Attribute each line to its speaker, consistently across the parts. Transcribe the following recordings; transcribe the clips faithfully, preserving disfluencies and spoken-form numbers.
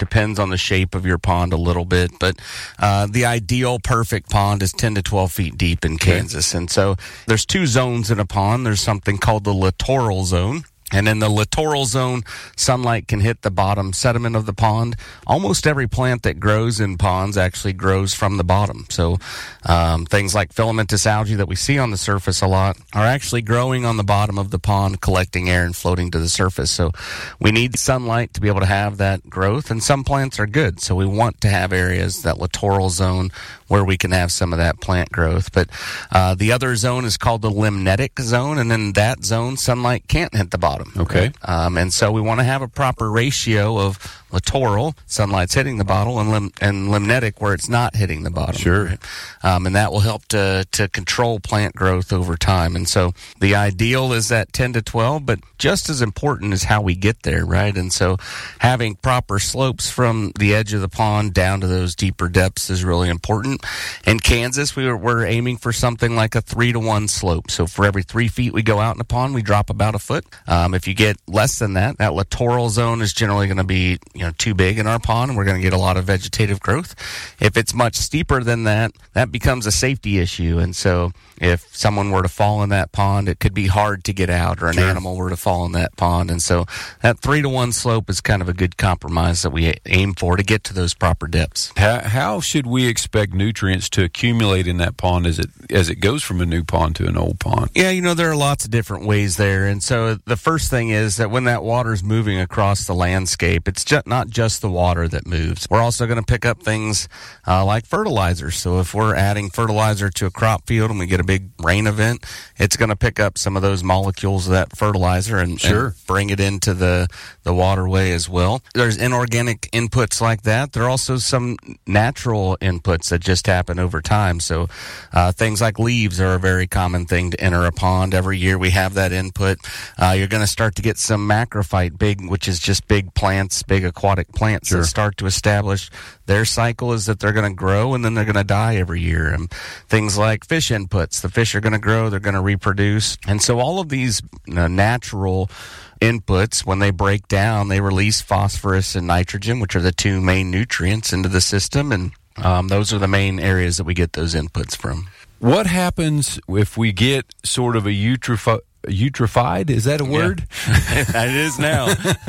Speaker 1: depends on the shape of your pond a little bit. But uh, the ideal perfect pond is ten to twelve feet deep in Kansas. Okay. And so there's two zones in a pond. There's something called the littoral zone. And in the littoral zone, sunlight can hit the bottom sediment of the pond. Almost every plant that grows in ponds actually grows from the bottom. So um, things like filamentous algae that we see on the surface a lot are actually growing on the bottom of the pond, collecting air and floating to the surface. So we need sunlight to be able to have that growth. And some plants are good. So we want to have areas, that littoral zone, where we can have some of that plant growth. But uh, the other zone is called the limnetic zone. And in that zone, sunlight can't hit the bottom.
Speaker 2: Okay.
Speaker 1: Right? Um, and so we want to have a proper ratio of littoral, sunlight's hitting the bottom, and, lim- and limnetic, where it's not hitting the bottom.
Speaker 2: Sure.
Speaker 1: Right? Um, and that will help to, to control plant growth over time. And so the ideal is that ten to twelve, but just as important is how we get there, right? And so having proper slopes from the edge of the pond down to those deeper depths is really important. In Kansas, we were, we're aiming for something like a three to one slope. So for every three feet we go out in a pond, we drop about a foot. Um, if you get less than that, that littoral zone is generally going to be, you know, too big in our pond, and we're going to get a lot of vegetative growth. If it's much steeper than that, that becomes a safety issue. And so if someone were to fall in that pond, it could be hard to get out, or an
Speaker 2: Sure.
Speaker 1: animal were to fall in that pond. And so that three to one slope is kind of a good compromise that we aim for to get to those proper depths.
Speaker 2: How, how should we expect nutrients to accumulate in that pond as it as it goes from a new pond to an old pond?
Speaker 1: Yeah, you know, there are lots of different ways there. And so the first thing is that when that water is moving across the landscape, it's just not just the water that moves. We're also going to pick up things uh, like fertilizer. So if we're adding fertilizer to a crop field and we get a big rain event, it's going to pick up some of those molecules of that fertilizer and,
Speaker 2: sure.
Speaker 1: and bring it into the, the waterway as well. There's inorganic inputs like that. There are also some natural inputs that just happen over time. So uh, things like leaves are a very common thing to enter a pond. Every year we have that input. Uh, you're going to start to get some macrophyte, big, which is just big plants, big aquatic plants
Speaker 2: sure.
Speaker 1: that start to establish their cycle is that they're going to grow and then they're going to die every year. And things like fish inputs, the fish are going to grow, they're going to reproduce. And so all of these you know, natural inputs, when they break down, they release phosphorus and nitrogen, which are the two main nutrients, into the system. And um, those are the main areas that we get those inputs from.
Speaker 2: What happens if we get sort of a eutroph- eutrophied? Is that a word?
Speaker 1: Yeah. It is now.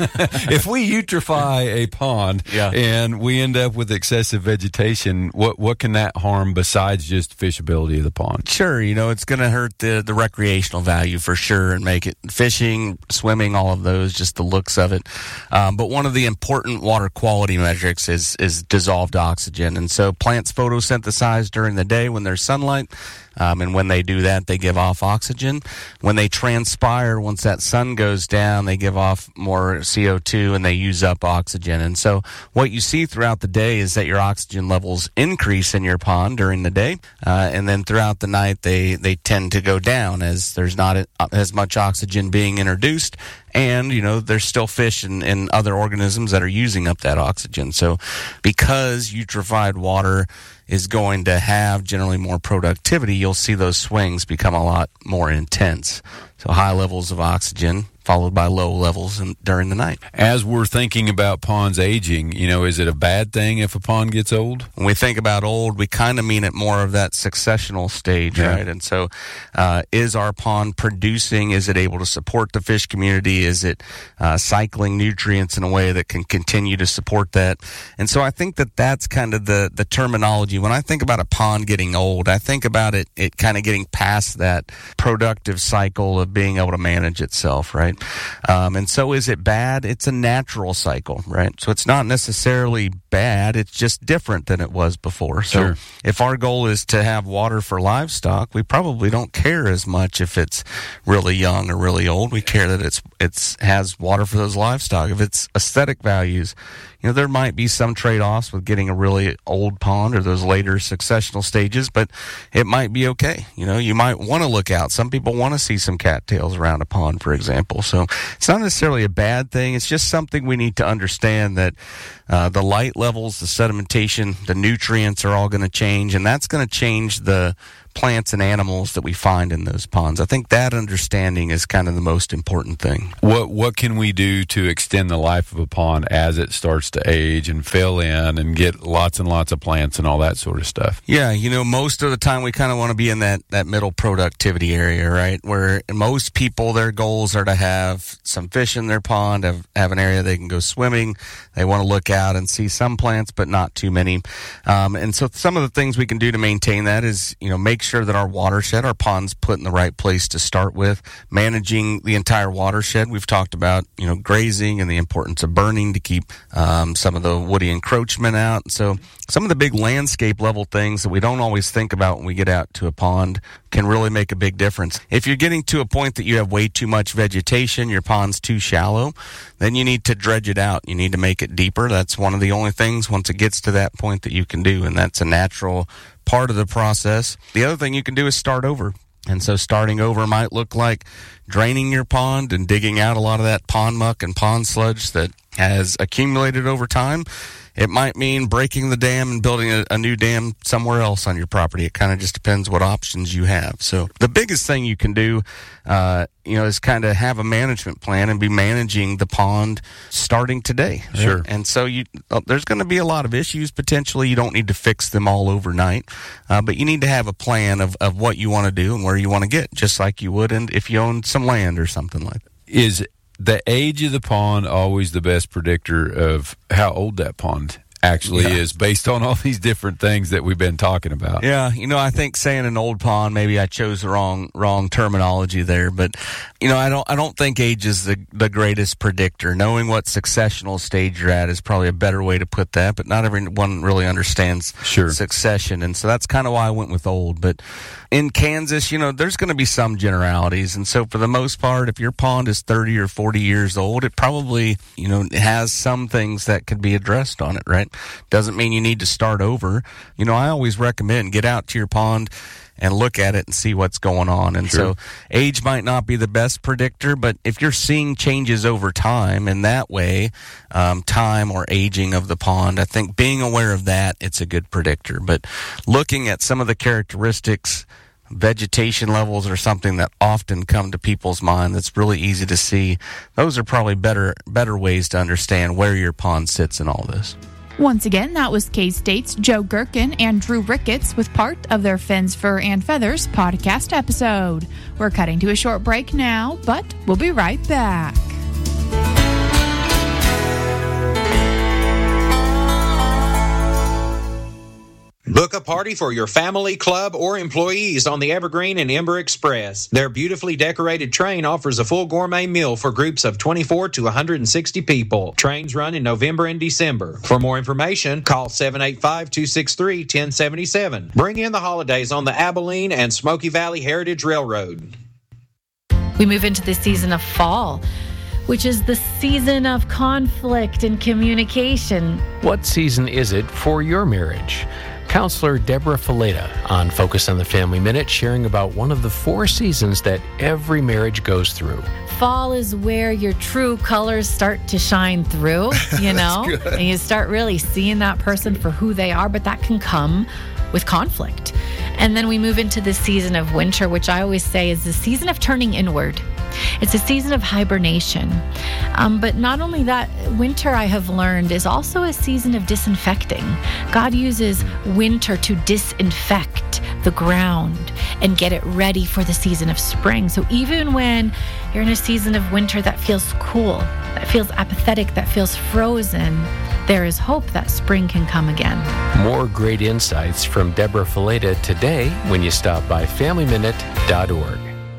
Speaker 2: If we eutrophy a pond
Speaker 1: yeah.
Speaker 2: and we end up with excessive vegetation, what what can that harm besides just fishability of the pond?
Speaker 1: Sure, you know, it's going to hurt the, the recreational value for sure and make it fishing, swimming, all of those, just the looks of it. Um, but one of the important water quality metrics is, is dissolved oxygen. And so plants photosynthesize during the day when there's sunlight. Um, and when they do that, they give off oxygen. When they transpire, once that sun goes down, they give off more C O two and they use up oxygen. And so what you see throughout the day is that your oxygen levels increase in your pond during the day. Uh, and then throughout the night, they, they tend to go down as there's not as much oxygen being introduced. And, you know, there's still fish and, and other organisms that are using up that oxygen. So because eutrophied water is going to have generally more productivity, you'll see those swings become a lot more intense. So high levels of oxygen followed by low levels in, during the night.
Speaker 2: As we're thinking about ponds aging, you know, is it a bad thing if a pond gets old?
Speaker 1: When we think about old, we kind of mean it more of that successional stage,
Speaker 2: yeah.
Speaker 1: right? And so uh, is our pond producing? Is it able to support the fish community? Is it uh, cycling nutrients in a way that can continue to support that? And so I think that that's kind of the, the terminology. When I think about a pond getting old, I think about it, it kind of getting past that productive cycle of being able to manage itself, right? Um, and so is it bad? It's a natural cycle, right? So it's not necessarily bad. It's just different than it was before. So
Speaker 2: sure.
Speaker 1: if our goal is to have water for livestock, we probably don't care as much if it's really young or really old. We care that it's it's has water for those livestock. If it's aesthetic values, you know, there might be some trade-offs with getting a really old pond or those later successional stages, but it might be okay. You know, you might want to look out. Some people want to see some cattails around a pond, for example. So it's not necessarily a bad thing. It's just something we need to understand that uh, the light levels, the sedimentation, the nutrients are all going to change, and that's going to change the plants and animals that we find in those ponds. I think that understanding is kind of the most important thing.
Speaker 2: What what can we do to extend the life of a pond as it starts to age and fill in and get lots and lots of plants and all that sort of stuff?
Speaker 1: Yeah, you know, most of the time we kind of want to be in that, that middle productivity area, right? Where most people, their goals are to have some fish in their pond, have, have an area they can go swimming. They want to look out and see some plants, but not too many. Um, and so some of the things we can do to maintain that is, you know, make sure that our watershed, our pond's put in the right place to start with. Managing the entire watershed. We've talked about, you know, grazing and the importance of burning to keep um, some of the woody encroachment out. So some of the big landscape level things that we don't always think about when we get out to a pond can really make a big difference. If you're getting to a point that you have way too much vegetation, your pond's too shallow, then you need to dredge it out. You need to make it deeper. That's one of the only things once it gets to that point that you can do, and that's a natural part of the process. The other thing you can do is start over. And so starting over might look like draining your pond and digging out a lot of that pond muck and pond sludge that has accumulated over time. It might mean breaking the dam and building a, a new dam somewhere else on your property. It kind of just depends what options you have. So the biggest thing you can do, uh, you know, is kind of have a management plan and be managing the pond starting today. Right?
Speaker 2: Sure.
Speaker 1: And so you, uh, there's going to be a lot of issues potentially. You don't need to fix them all overnight, uh, but you need to have a plan of, of what you want to do and where you want to get, just like you would and if you owned some land or something like that.
Speaker 2: Is the age of the pond always the best predictor of how old that pond actually yeah. is, based on all these different things that we've been talking about?
Speaker 1: Yeah, you know, I think saying an old pond, maybe I chose the wrong wrong terminology there, but you know, I don't I don't think age is the the greatest predictor. Knowing what successional stage you're at is probably a better way to put that, but not everyone really understands
Speaker 2: sure.
Speaker 1: succession, and so that's kind of why I went with old. But in Kansas, you know, there's going to be some generalities, and so for the most part, if your pond is thirty or forty years old, it probably, you know, has some things that could be addressed on it, right? Doesn't mean you need to start over. You know, I always recommend get out to your pond and look at it and see what's going on. And
Speaker 2: sure.
Speaker 1: so age might not be the best predictor, but if you're seeing changes over time in that way, um, time or aging of the pond, I think being aware of that, it's a good predictor. But looking at some of the characteristics, vegetation levels are something that often come to people's mind that's really easy to see. Those are probably better better ways to understand where your pond sits in all this.
Speaker 3: Once again, that was K-State's Joe Gherkin and Drew Ricketts with part of their Fins, Fur, and Feathers podcast episode. We're cutting to a short break now, but we'll be right back.
Speaker 4: Book a party for your family, club, or employees on the Evergreen and Ember Express. Their beautifully decorated train offers a full gourmet meal for groups of twenty-four to one hundred sixty people. Trains run in November and December. For more information, call seven eight five, two six three, one zero seven seven. Bring in the holidays on the Abilene and Smoky Valley Heritage Railroad.
Speaker 5: We move into the season of fall, which is the season of conflict and communication.
Speaker 6: What season is it for your marriage? Counselor Deborah Fileta on Focus on the Family Minute, sharing about one of the four seasons that every marriage goes through.
Speaker 5: Fall is where your true colors start to shine through, you know, and you start really seeing that person for who they are, but that can come with conflict. And then we move into the season of winter, which I always say is the season of turning inward. It's a season of hibernation. Um, but not only that, winter, I have learned, is also a season of disinfecting. God uses winter to disinfect the ground and get it ready for the season of spring. So even when you're in a season of winter that feels cool, that feels apathetic, that feels frozen, there is hope that spring can come again.
Speaker 6: More great insights from Deborah Fileta today when you stop by family minute dot org.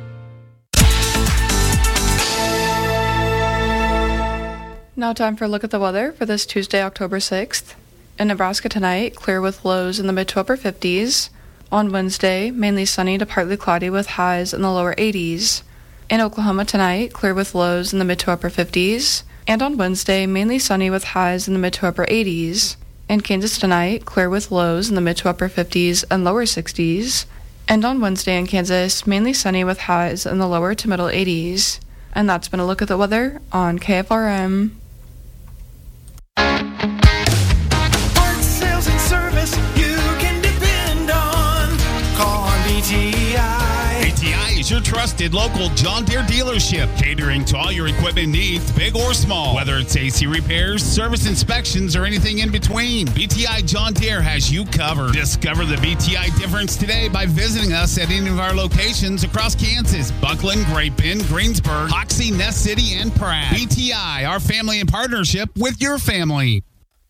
Speaker 7: Now time for a look at the weather for this Tuesday, October sixth. In Nebraska tonight, clear with lows in the mid to upper fifties. On Wednesday, mainly sunny to partly cloudy with highs in the lower eighties. In Oklahoma tonight, clear with lows in the mid to upper fifties. And on Wednesday, mainly sunny with highs in the mid to upper eighties. In Kansas tonight, clear with lows in the mid to upper fifties and lower sixties. And on Wednesday in Kansas, mainly sunny with highs in the lower to middle eighties. And that's been a look at the weather on K F R M.
Speaker 8: Parts, sales, and service you can depend on. Call on B T your trusted local John Deere dealership, catering to all your equipment needs, big or small. Whether it's A C repairs, service inspections, or anything in between, B T I John Deere has you covered. Discover the B T I difference today by visiting us at any of our locations across Kansas, Buckland, Great Bend, Greensburg, Hoxie, Ness City, and Pratt. B T I, our family in partnership with your family.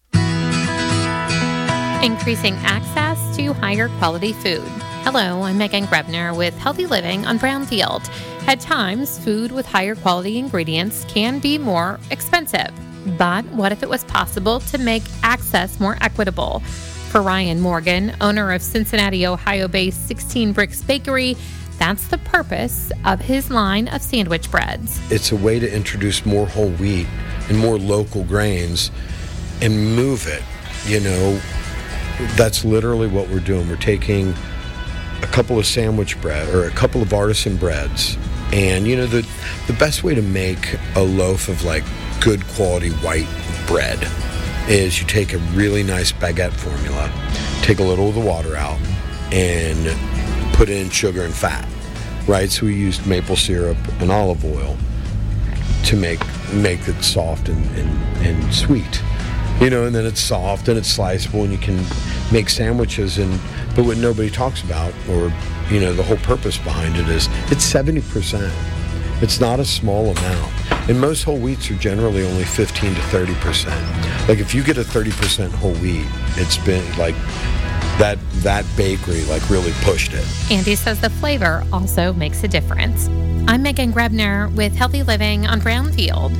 Speaker 9: Increasing access to higher quality food. Hello, I'm Megan Grebner with Healthy Living on Brownfield. At times, food with higher quality ingredients can be more expensive. But what if it was possible to make access more equitable? For Ryan Morgan, owner of Cincinnati, Ohio-based sixteen Bricks Bakery, that's the purpose of his line of sandwich breads.
Speaker 10: It's a way to introduce more whole wheat and more local grains and move it, you know. That's literally what we're doing. We're taking a couple of sandwich bread or a couple of artisan breads, and you know the the best way to make a loaf of like good quality white bread is you take a really nice baguette formula, take a little of the water out, and put in sugar and fat, right? So we used maple syrup and olive oil to make make it soft and, and, and sweet. You know, and then it's soft and it's sliceable and you can make sandwiches. And but what nobody talks about, or, you know, the whole purpose behind it is it's seventy percent. It's not a small amount. And most whole wheats are generally only fifteen to thirty percent. Like if you get a thirty percent whole wheat, it's been like that, that bakery like really pushed it.
Speaker 9: Andy says the flavor also makes a difference. I'm Megan Grebner with Healthy Living on Brownfield.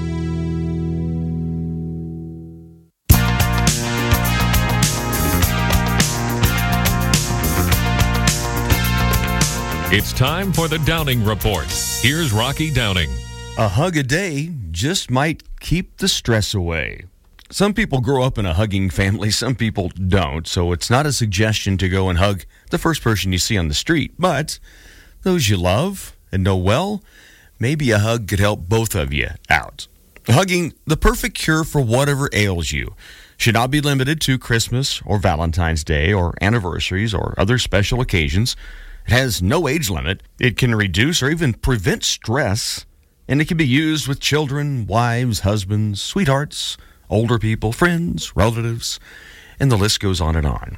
Speaker 11: It's time for the Downing Report. Here's Rocky Downing.
Speaker 12: A hug a day just might keep the stress away. Some people grow up in a hugging family, some people don't, so it's not a suggestion to go and hug the first person you see on the street. But those you love and know well, maybe a hug could help both of you out. Hugging, the perfect cure for whatever ails you, should not be limited to Christmas or Valentine's Day or anniversaries or other special occasions. It has no age limit. It can reduce or even prevent stress, and it can be used with children, wives, husbands, sweethearts, older people, friends, relatives, and the list goes on and on.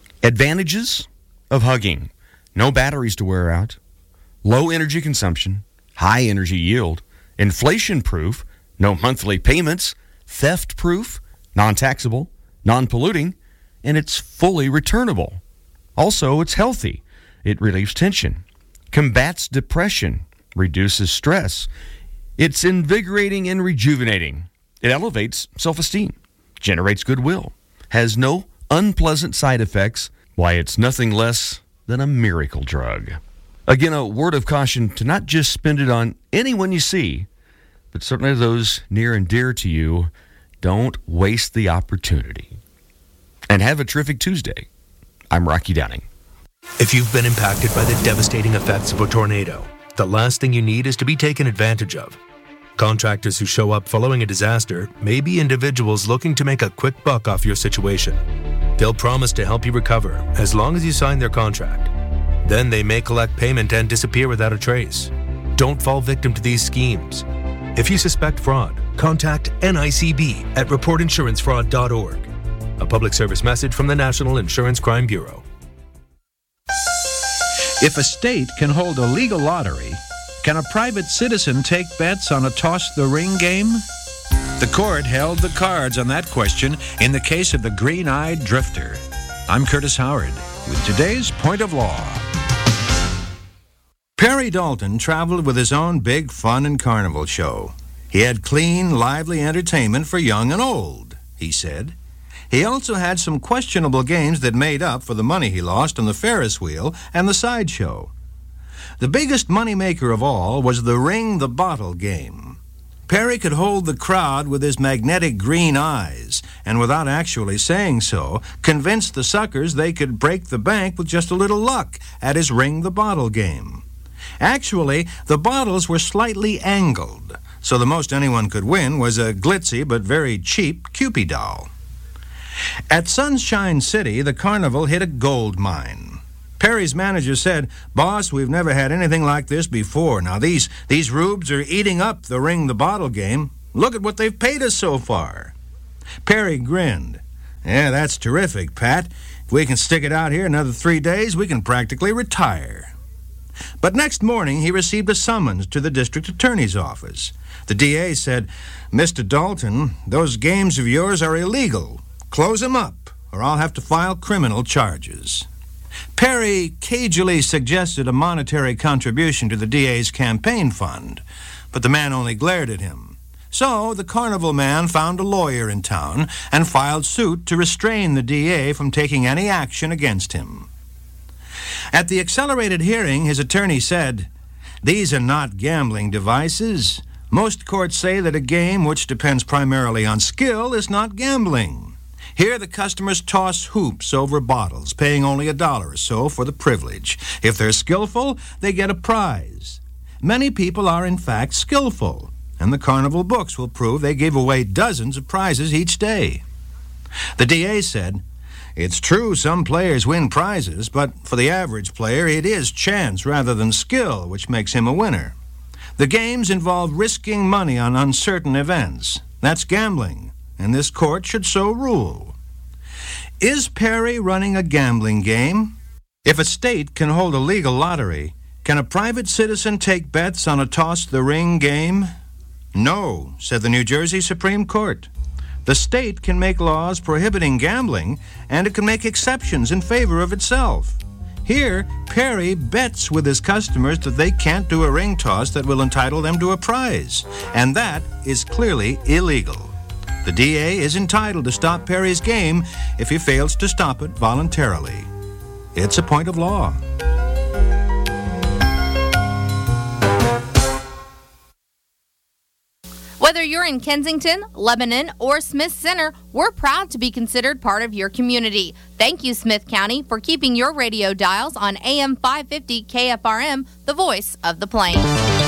Speaker 12: Advantages of hugging: no batteries to wear out, low energy consumption, high energy yield, inflation-proof, no monthly payments, theft-proof, non-taxable, non-polluting, and it's fully returnable. Also, it's healthy. It relieves tension, combats depression, reduces stress. It's invigorating and rejuvenating. It elevates self-esteem, generates goodwill, has no unpleasant side effects. Why, it's nothing less than a miracle drug. Again, a word of caution to not just spend it on anyone you see, but certainly those near and dear to you. Don't waste the opportunity. And have a terrific Tuesday. I'm Rocky Downing.
Speaker 13: If you've been impacted by the devastating effects of a tornado, the last thing you need is to be taken advantage of. Contractors who show up following a disaster may be individuals looking to make a quick buck off your situation. They'll promise to help you recover as long as you sign their contract. Then they may collect payment and disappear without a trace. Don't fall victim to these schemes. If you suspect fraud, contact N I C B at report insurance fraud dot org. A public service message from the National Insurance Crime Bureau.
Speaker 14: If a state can hold a legal lottery, can a private citizen take bets on a toss-the-ring game? The court held the cards on that question in the case of the Green-Eyed Drifter. I'm Curtis Howard with today's Point of Law. Perry Dalton traveled with his own big fun and carnival show. He had clean, lively entertainment for young and old, he said. He also had some questionable games that made up for the money he lost on the Ferris wheel and the sideshow. The biggest moneymaker of all was the Ring the Bottle game. Perry could hold the crowd with his magnetic green eyes, and without actually saying so, convinced the suckers they could break the bank with just a little luck at his Ring the Bottle game. Actually, the bottles were slightly angled, so the most anyone could win was a glitzy but very cheap Cupid doll. At Sunshine City, the carnival hit a gold mine. Perry's manager said, "Boss, we've never had anything like this before. Now, these, these rubes are eating up the ring the bottle game. Look at what they've paid us so far." Perry grinned. "Yeah, that's terrific, Pat. If we can stick it out here another three days, we can practically retire." But next morning, he received a summons to the district attorney's office. The D A said, "Mister Dalton, those games of yours are illegal. Close them up, or I'll have to file criminal charges." Perry cagily suggested a monetary contribution to the D A's campaign fund, but the man only glared at him. So the carnival man found a lawyer in town and filed suit to restrain the D A from taking any action against him. At the accelerated hearing, his attorney said, "These are not gambling devices. Most courts say that a game which depends primarily on skill is not gambling. Here the customers toss hoops over bottles, paying only a dollar or so for the privilege. If they're skillful, they get a prize. Many people are in fact skillful, and the carnival books will prove they give away dozens of prizes each day." The D A said, "It's true some players win prizes, but for the average player it is chance rather than skill which makes him a winner. The games involve risking money on uncertain events. That's gambling, and this court should so rule." Is Perry running a gambling game? If a state can hold a legal lottery, can a private citizen take bets on a toss-the-ring game? No, said the New Jersey Supreme Court. The state can make laws prohibiting gambling, and it can make exceptions in favor of itself. Here, Perry bets with his customers that they can't do a ring toss that will entitle them to a prize, and that is clearly illegal. The D A is entitled to stop Perry's game if he fails to stop it voluntarily. It's a point of law.
Speaker 15: Whether you're in Kensington, Lebanon, or Smith Center, we're proud to be considered part of your community. Thank you, Smith County, for keeping your radio dials on A M five fifty K F R M, the voice of the Plains.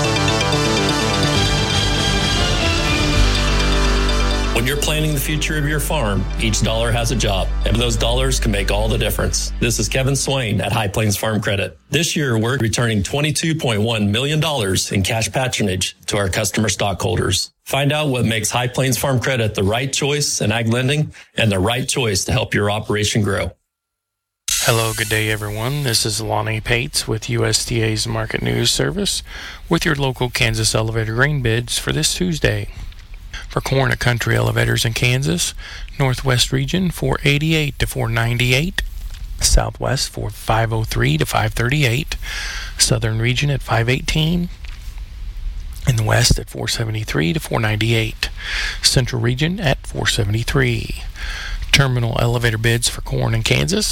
Speaker 16: When you're planning the future of your farm, each dollar has a job, and those dollars can make all the difference. This is Kevin Swain at High Plains Farm Credit. This year, we're returning twenty-two point one million dollars in cash patronage to our customer stockholders. Find out what makes High Plains Farm Credit the right choice in ag lending and the right choice to help your operation grow.
Speaker 6: Hello, good day, everyone. This is Lonnie Pates with U S D A's Market News Service with your local Kansas elevator grain bids for this Tuesday. For corn at Country Elevators in Kansas, Northwest region four eighty-eight to four ninety-eight, Southwest for five oh three to five thirty-eight, Southern region at five eighteen, in the West at four seventy-three to four ninety-eight, Central region at four seventy-three. Terminal elevator bids for corn in Kansas,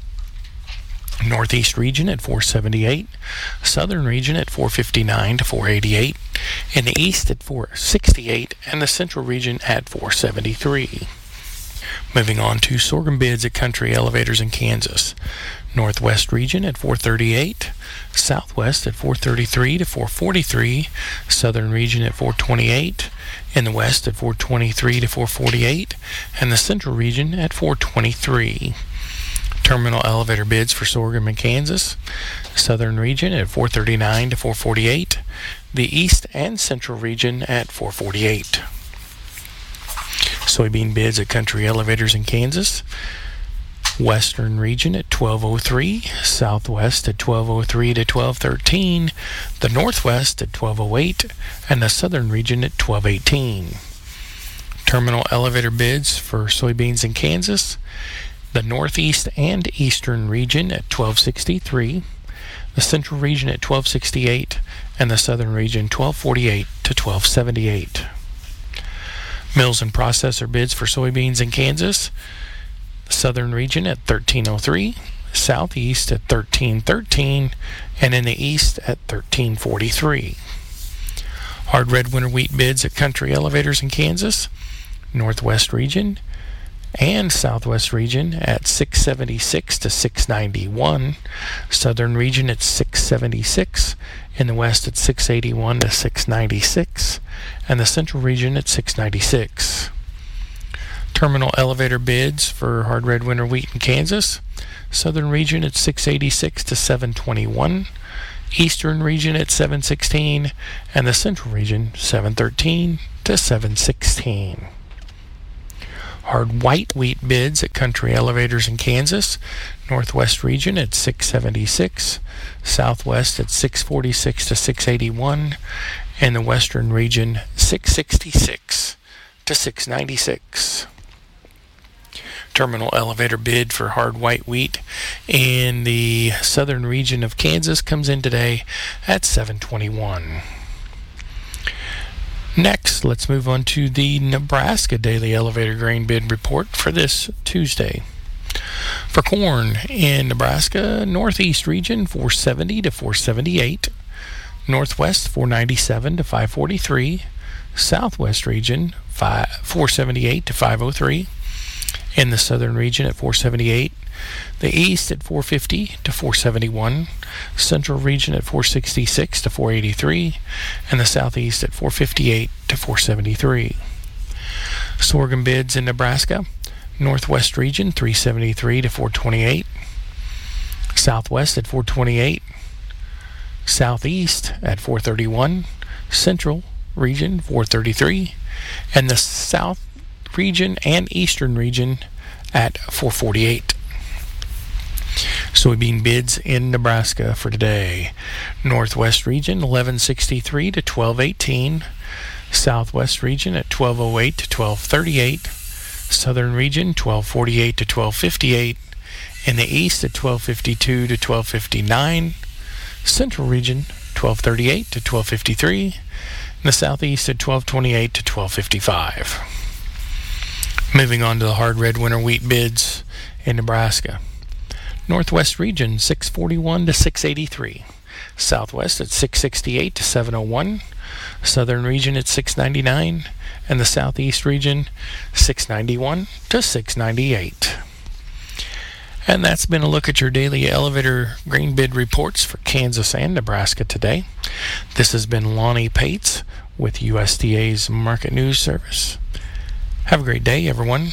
Speaker 6: Northeast region at four seventy-eight, Southern region at four fifty-nine to four eighty-eight, in the East at four sixty-eight, and the Central region at four seventy-three. Moving on to sorghum bids at Country Elevators in Kansas. Northwest region at four thirty-eight, Southwest at four thirty-three to four forty-three, Southern region at four twenty-eight, in the West at four twenty-three to four forty-eight, and the Central region at four twenty-three. Terminal elevator bids for sorghum in Kansas. Southern region at four thirty-nine to four forty-eight. The East and Central region at four forty-eight. Soybean bids at Country Elevators in Kansas. Western region at twelve oh three. Southwest at twelve oh three to twelve thirteen. The Northwest at twelve oh eight. And the Southern region at twelve eighteen. Terminal elevator bids for soybeans in Kansas. The Northeast and Eastern region at twelve sixty-three, the Central region at twelve sixty-eight, and the Southern region twelve forty-eight to twelve seventy-eight. Mills and processor bids for soybeans in Kansas. The Southern region at thirteen oh three, Southeast at thirteen thirteen, and in the East at thirteen forty-three. Hard red winter wheat bids at Country Elevators in Kansas. Northwest region and Southwest region at six seventy-six to six ninety-one, Southern region at six seventy-six, in the West at six eighty-one to six ninety-six, and the Central region at six ninety-six. Terminal elevator bids for hard red winter wheat in Kansas. Southern region at six eighty-six to seven twenty-one. Eastern region at seven sixteen. And the central region seven thirteen to seven sixteen. Hard white wheat bids at Country Elevators in Kansas. Northwest region at six seventy-six. Southwest at six forty-six to six eighty-one. And the western region six sixty-six to six ninety-six. Terminal elevator bid for hard white wheat in the southern region of Kansas comes in today at seven twenty-one. Next, let's move on to the Nebraska Daily Elevator Grain Bid Report for this Tuesday. For corn in Nebraska, Northeast region four seventy to four seventy-eight. Northwest four ninety-seven to five forty-three. Southwest region four seventy-eight to five oh three. In the southern region at four seventy-eight. The east at four fifty to four seventy-one. Central region at four sixty-six to four eighty-three. And the southeast at four fifty-eight to four seventy-three. Sorghum bids in Nebraska. Northwest region three seventy-three to four twenty-eight. Southwest at four twenty-eight. Southeast at four thirty-one. Central region four thirty-three. And the south region and eastern region at four forty-eight. Soybean bids in Nebraska for today. Northwest region eleven sixty-three to twelve eighteen. Southwest region at twelve oh eight to twelve thirty-eight. Southern region twelve forty-eight to twelve fifty-eight. In the east at twelve fifty-two to twelve fifty-nine. Central region twelve thirty-eight to twelve fifty-three. In the southeast at twelve twenty-eight to twelve fifty-five. Moving on to the hard red winter wheat bids in Nebraska. Northwest region six forty-one to six eighty-three. Southwest at six sixty-eight to seven oh one. Southern region at six ninety-nine. And the southeast region six ninety-one to six ninety-eight. And that's been a look at your daily elevator grain bid reports for Kansas and Nebraska today. This has been Lonnie Pates with U S D A's Market News Service. Have a great day, everyone.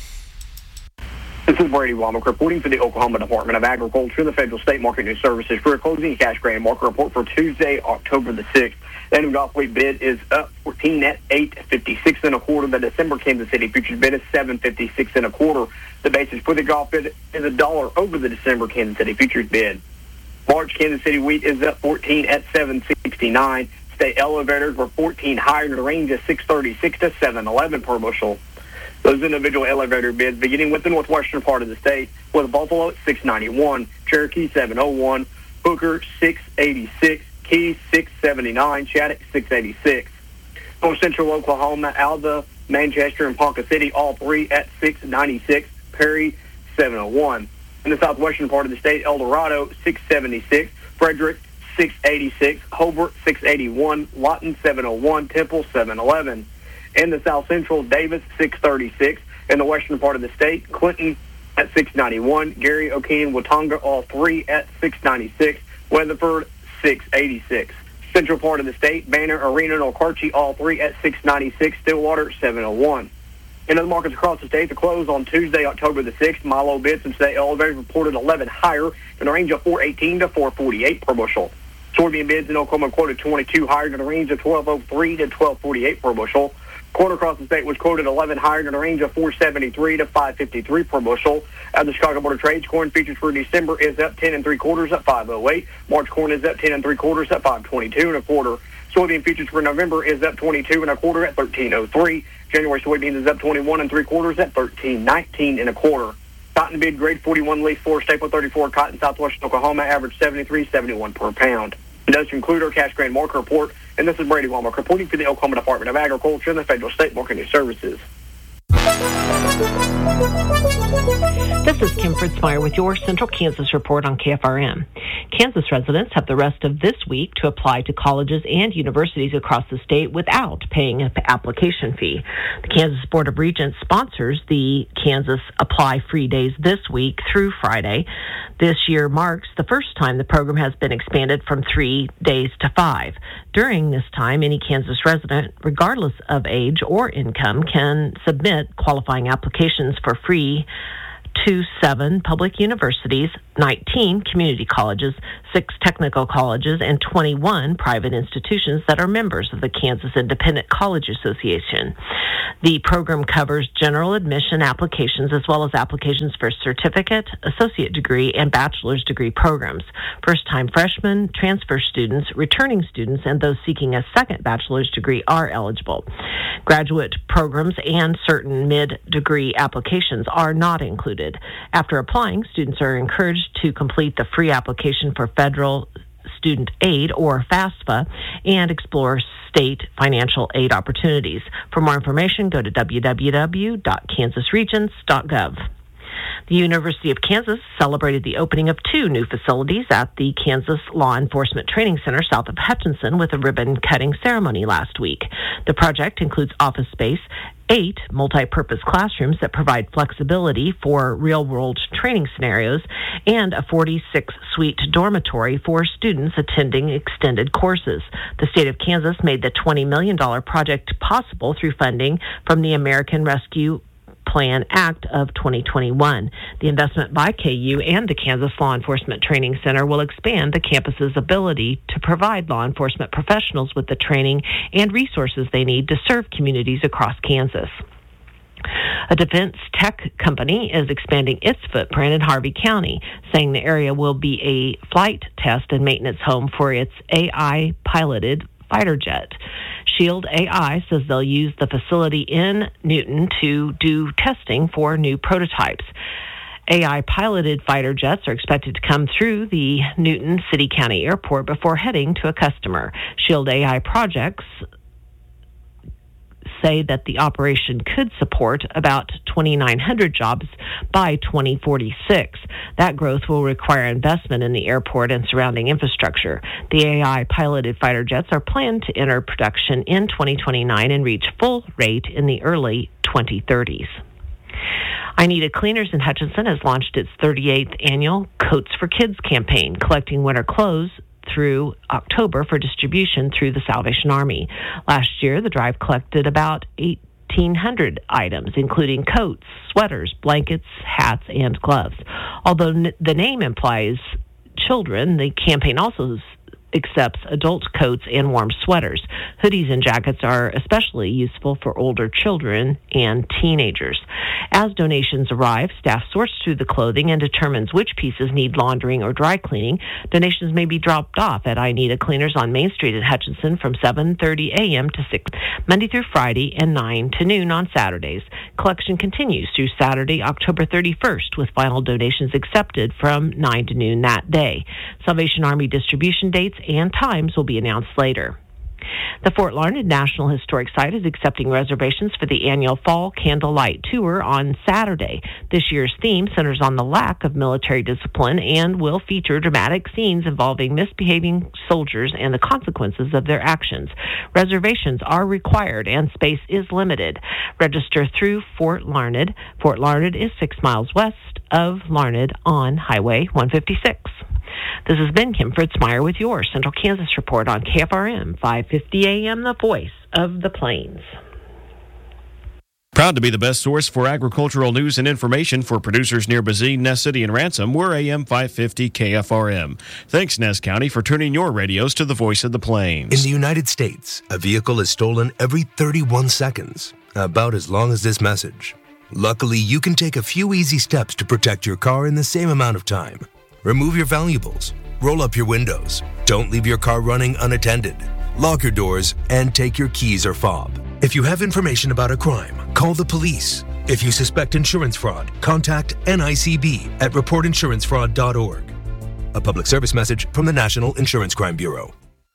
Speaker 17: This is Brady Womack reporting for the Oklahoma Department of Agriculture, the Federal State Market News Services for a closing cash grain market report for Tuesday, October the sixth. The annual golf wheat bid is up fourteen at eight fifty-six and a quarter. The December Kansas City futures bid is seven fifty-six and a quarter. The basis for the golf bid is a dollar over the December Kansas City futures bid. March Kansas City wheat is up fourteen at seven sixty-nine. State elevators were fourteen higher in the range of six thirty-six to seven eleven per bushel. Those individual elevator bids, beginning with the northwestern part of the state, with Buffalo at six ninety-one, Cherokee seven oh one, Hooker six eighty-six, Keys six seventy-nine, Shattuck six eighty-six. North Central Oklahoma, Alva, Manchester, and Ponca City, all three at six ninety-six, Perry seven oh one. In the southwestern part of the state, El Dorado six seventy-six, Frederick six eighty-six, Hobart six eighty-one, Lawton seven oh one, Temple seven eleven. In the south central, Davis six thirty-six. In the western part of the state, Clinton at six ninety-one, Gary, O'Keene, Watonga, all three at six ninety-six, Weatherford six eighty-six. Central part of the state, Banner, Arena, and Okarche, all three at six ninety-six, Stillwater seven oh one. In other markets across the state, the close on Tuesday, October the sixth, Milo bids and state elevators reported eleven higher in the range of four eighteen to four forty-eight per bushel. Soybean bids in Oklahoma quoted twenty-two higher in the range of twelve oh three to twelve forty-eight per bushel. Corn across the state was quoted eleven higher in the range of four seventy-three to five fifty-three per bushel. At the Chicago Board of Trade, corn futures for December is up ten and three quarters at five oh eight. March corn is up ten and three quarters at five twenty-two and a quarter. Soybean futures for November is up twenty-two and a quarter at thirteen oh three. January soybeans is up twenty-one and three quarters at thirteen nineteen and a quarter. Cotton bid grade forty-one leaf four staple thirty-four cotton southwestern Oklahoma average seventy-three seventy-one per pound. It does conclude our cash grain market report, and this is Brady Womack reporting for the Oklahoma Department of Agriculture and the Federal State Market News Services.
Speaker 18: This is Kim Fritzmeyer with your Central Kansas report on K F R M. Kansas residents have the rest of this week to apply to colleges and universities across the state without paying an application fee. The Kansas Board of Regents sponsors the Kansas Apply Free Days this week through Friday. This year marks the first time the program has been expanded from three days to five. During this time, any Kansas resident, regardless of age or income, can submit qualifying applications for free to seven public universities, nineteen community colleges, six technical colleges, and twenty-one private institutions that are members of the Kansas Independent College Association. The program covers general admission applications as well as applications for certificate, associate degree, and bachelor's degree programs. First-time freshmen, transfer students, returning students, and those seeking a second bachelor's degree are eligible. Graduate programs and certain mid-degree applications are not included. After applying, students are encouraged to complete the free application for federal student aid, or FAFSA, and explore state financial aid opportunities. For more information, go to w w w dot kansas regents dot gov. The University of Kansas celebrated the opening of two new facilities at the Kansas Law Enforcement Training Center south of Hutchinson with a ribbon-cutting ceremony last week. The project includes office space, eight multi-purpose classrooms that provide flexibility for real-world training scenarios, and a forty-six suite dormitory for students attending extended courses. The state of Kansas made the twenty million dollars project possible through funding from the American Rescue Plan Act of twenty twenty-one. The investment by K U and the Kansas Law Enforcement Training Center will expand the campus's ability to provide law enforcement professionals with the training and resources they need to serve communities across Kansas. A defense tech company is expanding its footprint in Harvey County, saying the area will be a flight test and maintenance home for its A I-piloted fighter jet. Shield A I says they'll use the facility in Newton to do testing for new prototypes. A I-piloted fighter jets are expected to come through the Newton City County Airport before heading to a customer. Shield A I projects say that the operation could support about twenty-nine hundred jobs by twenty forty-six. That growth will require investment in the airport and surrounding infrastructure. The A I-piloted fighter jets are planned to enter production in twenty twenty-nine and reach full rate in the early twenty thirties. I Need a Cleaners in Hutchinson has launched its thirty-eighth annual Coats for Kids campaign, collecting winter clothes through October for distribution through the Salvation Army. Last year, the drive collected about eighteen hundred items, including coats, sweaters, blankets, hats, and gloves. Although n- the name implies children, the campaign also accepts adult coats and warm sweaters. Hoodies and jackets are especially useful for older children and teenagers. As donations arrive, staff sorts through the clothing and determines which pieces need laundering or dry cleaning. Donations may be dropped off at I Need a Cleaners on Main Street in Hutchinson from seven thirty a.m. to six, Monday through Friday, and nine to noon on Saturdays. Collection continues through Saturday, October thirty-first, with final donations accepted from nine to noon that day. Salvation Army distribution dates and times will be announced later. The Fort Larned National Historic Site is accepting reservations for the annual Fall Candlelight Tour on Saturday. This year's theme centers on the lack of military discipline and will feature dramatic scenes involving misbehaving soldiers and the consequences of their actions. Reservations are required and space is limited. Register through Fort Larned. Fort Larned is six miles west of Larned on Highway one fifty-six. This has been Kim Fritzmeyer with your Central Kansas Report on K F R M five fifty A M, the voice of the Plains.
Speaker 19: Proud to be the best source for agricultural news and information for producers near Bazine, Ness City, and Ransom. We're A M five fifty K F R M. Thanks, Ness County, for tuning your radios to the voice of the Plains.
Speaker 13: In the United States, a vehicle is stolen every thirty-one seconds, about as long as this message. Luckily, you can take a few easy steps to protect your car in the same amount of time. Remove your valuables, roll up your windows, don't leave your car running unattended, lock your doors, and take your keys or fob. If you have information about a crime, call the police. If you suspect insurance fraud, contact N I C B at report insurance fraud dot org. A public service message from the National Insurance Crime Bureau.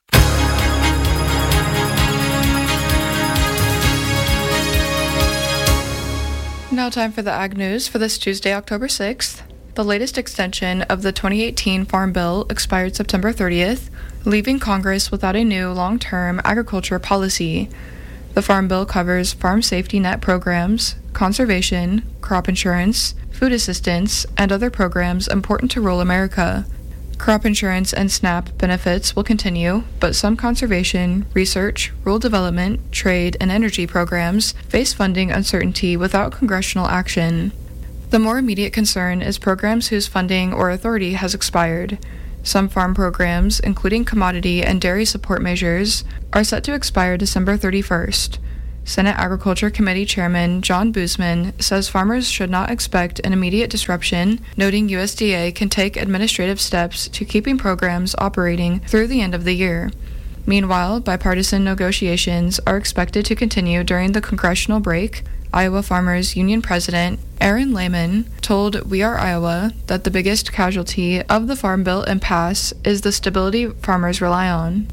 Speaker 7: Now time for the Ag News for this Tuesday, October sixth. The latest extension of the twenty eighteen Farm Bill expired September thirtieth, leaving Congress without a new long-term agriculture policy. The Farm Bill covers farm safety net programs, conservation, crop insurance, food assistance, and other programs important to rural America. Crop insurance and SNAP benefits will continue, but some conservation, research, rural development, trade, and energy programs face funding uncertainty without congressional action. The more immediate concern is programs whose funding or authority has expired. Some farm programs, including commodity and dairy support measures, are set to expire December thirty-first. Senate Agriculture Committee Chairman John Boozman says farmers should not expect an immediate disruption, noting U S D A can take administrative steps to keeping programs operating through the end of the year. Meanwhile, bipartisan negotiations are expected to continue during the congressional break. Iowa Farmers Union President Aaron Lehman told We Are Iowa that the biggest casualty of the Farm Bill impasse is the stability farmers rely on.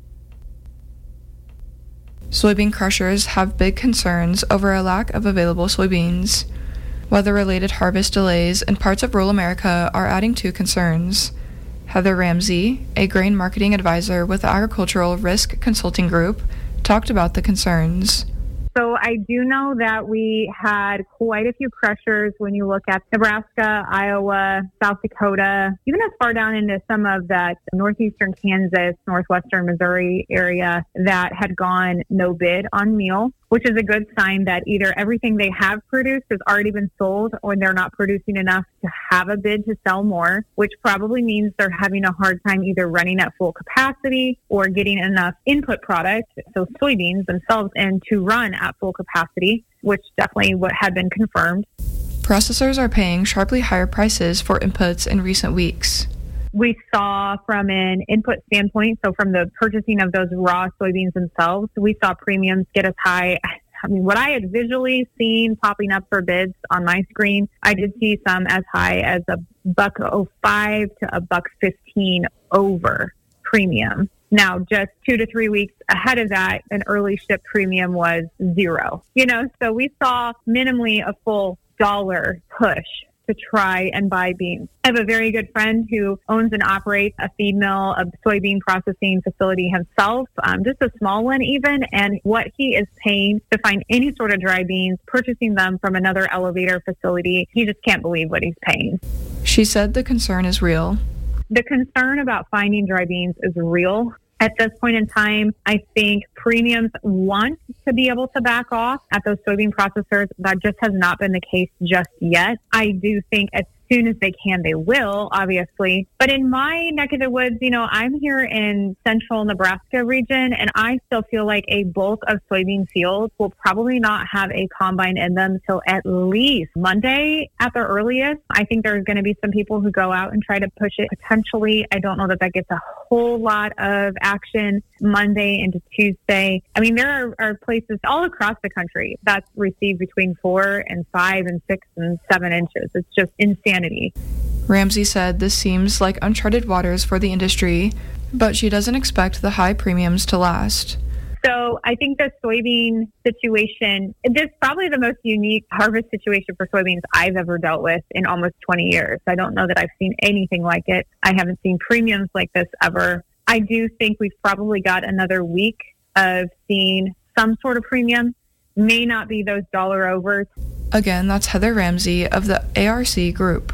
Speaker 7: Soybean crushers have big concerns over a lack of available soybeans. Weather-related harvest delays in parts of rural America are adding to concerns. Heather Ramsey, a grain marketing advisor with the Agricultural Risk Consulting Group, talked about the concerns.
Speaker 20: So I do know that we had quite a few crushers when you look at Nebraska, Iowa, South Dakota, even as far down into some of that northeastern Kansas, northwestern Missouri area that had gone no bid on meal, which is a good sign that either everything they have produced has already been sold or they're not producing enough to have a bid to sell more, which probably means they're having a hard time either running at full capacity or getting enough input product, so soybeans themselves, in to run at full capacity, which definitely what had been confirmed.
Speaker 7: Processors are paying sharply higher prices for inputs in recent weeks.
Speaker 20: We saw from an input standpoint, so from the purchasing of those raw soybeans themselves, we saw premiums get as high. I mean, what I had visually seen popping up for bids on my screen, I did see some as high as a buck oh five to a buck fifteen over premium. Now, just two to three weeks ahead of that, an early ship premium was zero. You know, so we saw minimally a full dollar push to try and buy beans. I have a very good friend who owns and operates a feed mill, a soybean processing facility himself, um, just a small one even, and what he is paying to find any sort of dry beans, purchasing them from another elevator facility, he just can't believe what he's paying.
Speaker 7: She said the concern is real.
Speaker 20: The concern about finding dry beans is real. At this point in time, I think premiums want to be able to back off at those soybean processors. That just has not been the case just yet. I do think as soon as they can, they will, obviously. But in my neck of the woods, you know, I'm here in central Nebraska region, and I still feel like a bulk of soybean fields will probably not have a combine in them till at least Monday at the earliest. I think there's going to be some people who go out and try to push it potentially. I don't know that that gets a whole lot of action Monday into Tuesday. I mean, there are, are places all across the country that's received between four and five and six and seven inches. It's just insanity.
Speaker 7: Ramsey said this seems like uncharted waters for the industry, but she doesn't expect the high premiums to last.
Speaker 20: So I think the soybean situation, this is probably the most unique harvest situation for soybeans I've ever dealt with in almost twenty years. I don't know that I've seen anything like it. I haven't seen premiums like this ever. I do think we've probably got another week of seeing some sort of premium. May not be those dollar overs.
Speaker 7: Again, that's Heather Ramsey of the A R C Group.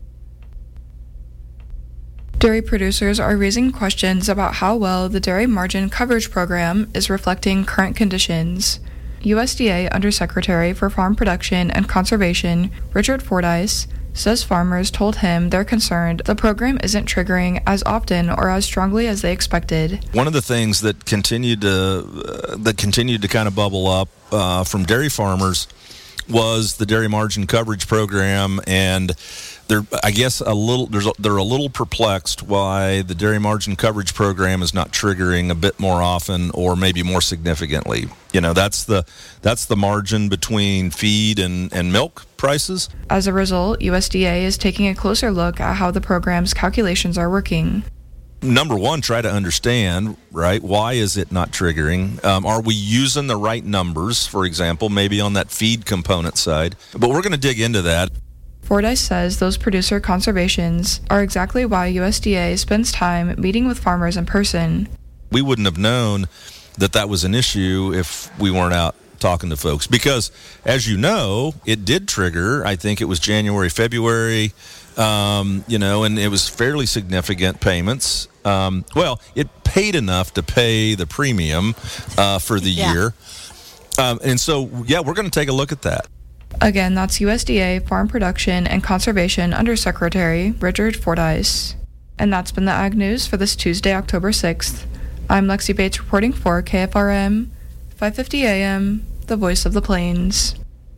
Speaker 7: Dairy producers are raising questions about how well the Dairy Margin Coverage Program is reflecting current conditions. U S D A Undersecretary for Farm Production and Conservation, Richard Fordyce, says farmers told him they're concerned the program isn't triggering as often or as strongly as they expected.
Speaker 21: One of the things that continued to uh, that continued to kind of bubble up uh, from dairy farmers was the Dairy Margin Coverage Program, and they're, I guess, a little. There's a, they're a little perplexed why the Dairy Margin Coverage Program is not triggering a bit more often, or maybe more significantly. You know, that's the that's the margin between feed and, and milk prices.
Speaker 7: As a result, U S D A is taking a closer look at how the program's calculations are working.
Speaker 21: Number one, try to understand, right, why is it not triggering? Um, are we using the right numbers, for example, maybe on that feed component side? But we're going to dig into that.
Speaker 7: Fordyce says those producer conservations are exactly why U S D A spends time meeting with farmers in person.
Speaker 21: We wouldn't have known that that was an issue if we weren't out talking to folks. Because, as you know, it did trigger, I think it was January, February, um, you know, and it was fairly significant payments. Um, well, it paid enough to pay the premium uh, for the
Speaker 5: Yeah.
Speaker 21: year. Um, and so, yeah, we're going to take a look at that.
Speaker 7: Again, that's U S D A Farm Production and Conservation Undersecretary Richard Fordyce. And that's been the Ag News for this Tuesday, October sixth. I'm Lexi Bates reporting for K F R M, five fifty A M, the voice of the plains.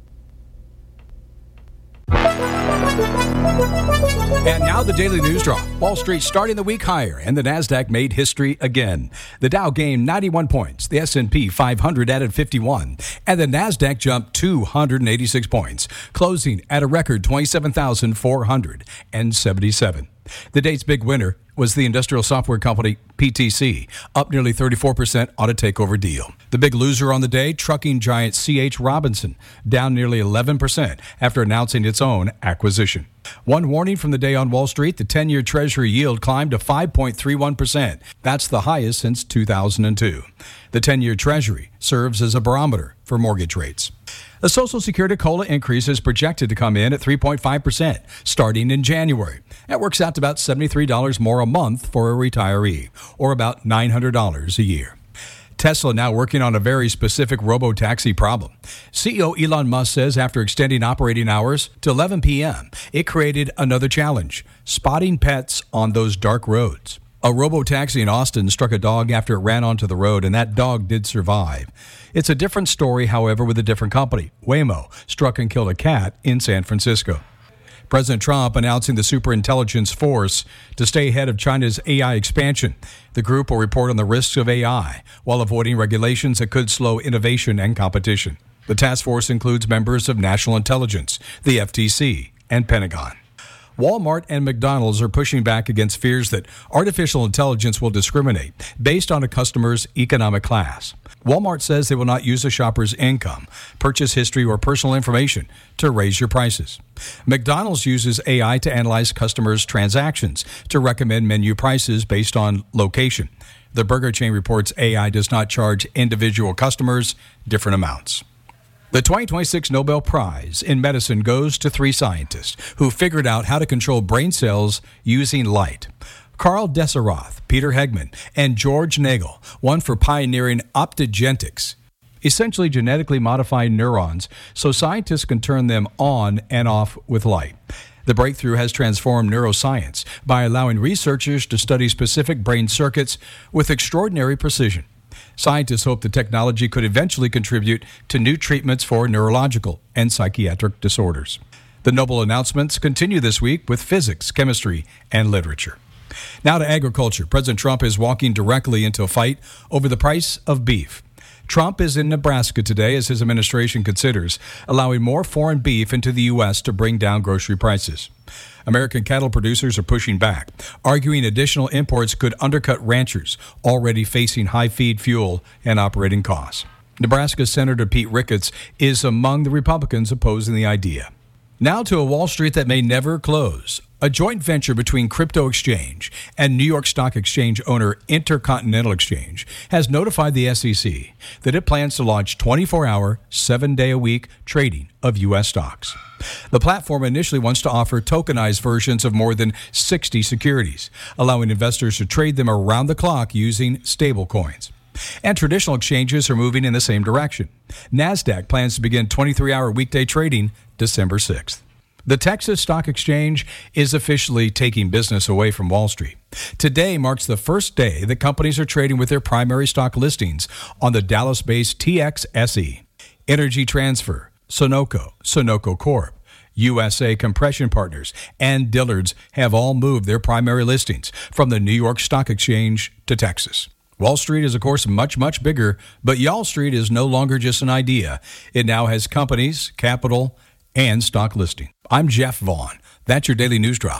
Speaker 2: And now the Daily News Draw. Wall Street starting the week higher, and the Nasdaq made history again. The Dow gained ninety-one points, the S and P five hundred added fifty-one, and the Nasdaq jumped two hundred eighty-six points, closing at a record twenty-seven thousand four hundred seventy-seven. The day's big winner was the industrial software company P T C, up nearly thirty-four percent on a takeover deal. The big loser on the day, trucking giant C H Robinson, down nearly eleven percent after announcing its own acquisition. One warning from the day on Wall Street, the ten-year Treasury yield climbed to five point three one percent. That's the highest since two thousand two. The ten-year Treasury serves as a barometer for mortgage rates. The Social Security COLA increase is projected to come in at three point five percent starting in January. That works out to about seventy-three dollars more a month for a retiree, or about nine hundred dollars a year. Tesla now working on a very specific robo-taxi problem. C E O Elon Musk says after extending operating hours to eleven p.m., it created another challenge, spotting pets on those dark roads. A robo-taxi in Austin struck a dog after it ran onto the road, and that dog did survive. It's a different story, however, with a different company. Waymo struck and killed a cat in San Francisco. President Trump announcing the Superintelligence Force to stay ahead of China's A I expansion. The group will report on the risks of A I while avoiding regulations that could slow innovation and competition. The task force includes members of National Intelligence, the F T C, and Pentagon. Walmart and McDonald's are pushing back against fears that artificial intelligence will discriminate based on a customer's economic class. Walmart says they will not use a shopper's income, purchase history, or personal information to raise your prices. McDonald's uses A I to analyze customers' transactions to recommend menu prices based on location. The burger chain reports A I does not charge individual customers different amounts. The twenty twenty-six Nobel Prize in Medicine goes to three scientists who figured out how to control brain cells using light. Carl Deseroth, Peter Hegman, and George Nagel, one for pioneering optogenetics, essentially genetically modifying neurons so scientists can turn them on and off with light. The breakthrough has transformed neuroscience by allowing researchers to study specific brain circuits with extraordinary precision. Scientists hope the technology could eventually contribute to new treatments for neurological and psychiatric disorders. The Nobel announcements continue this week with physics, chemistry, and literature. Now to agriculture. President Trump is walking directly into a fight over the price of beef. Trump is in Nebraska today as his administration considers allowing more foreign beef into the U S to bring down grocery prices. American cattle producers are pushing back, arguing additional imports could undercut ranchers already facing high feed fuel and operating costs. Nebraska Senator Pete Ricketts is among the Republicans opposing the idea. Now to a Wall Street that may never close. A joint venture between Crypto Exchange and New York Stock Exchange owner Intercontinental Exchange has notified the S E C that it plans to launch twenty-four hour, seven-day-a-week trading of U S stocks. The platform initially wants to offer tokenized versions of more than sixty securities, allowing investors to trade them around the clock using stablecoins. And traditional exchanges are moving in the same direction. NASDAQ plans to begin twenty-three hour weekday trading December sixth. The Texas Stock Exchange is officially taking business away from Wall Street. Today marks the first day that companies are trading with their primary stock listings on the Dallas-based T X S E. Energy Transfer, Sunoco, Sunoco Corp, U S A Compression Partners, and Dillard's have all moved their primary listings from the New York Stock Exchange to Texas. Wall Street is, of course, much, much bigger, but Y'all Street is no longer just an idea. It now has companies, capital, and stock listing. I'm Jeff Vaughn. That's your Daily News Drop.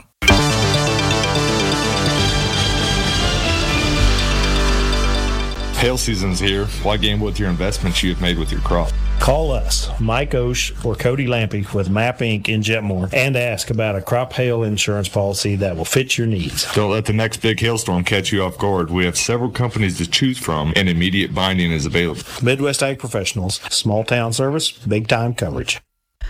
Speaker 22: Hail season's here. Why gamble with your investments you have made with your crop?
Speaker 23: Call us, Mike Osh or Cody Lampy with MAP Incorporated in Jetmore, and ask about a crop hail insurance policy that will fit your needs.
Speaker 22: Don't let the next big hailstorm catch you off guard. We have several companies to choose from, and immediate binding is available.
Speaker 23: Midwest Ag Professionals, small town service, big time coverage.